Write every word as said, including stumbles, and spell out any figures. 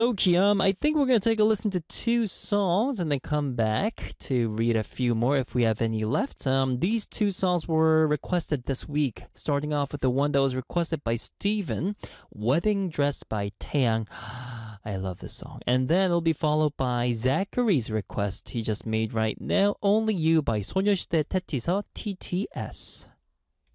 Okay, um, I think we're gonna take a listen to two songs and then come back to read a few more if we have any left. Um, these two songs were requested this week, starting off with the one that was requested by Steven, Wedding Dress by Taeyang. I love this song. And then it'll be followed by Zachary's request he just made right now, Only You by 소녀시대 테티서 T T S.